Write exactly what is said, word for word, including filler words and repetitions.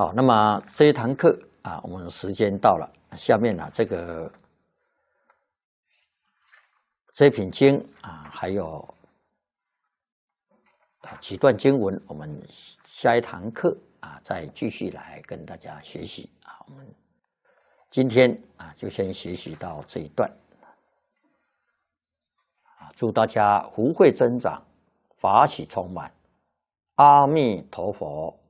好，那么这一堂课啊，我们时间到了，下面呢、啊、这个这品经啊，还有啊几段经文，我们下一堂课啊再继续来跟大家学习啊。我们今天啊就先学习到这一段啊，祝大家福慧增长，法喜充满，阿弥陀佛。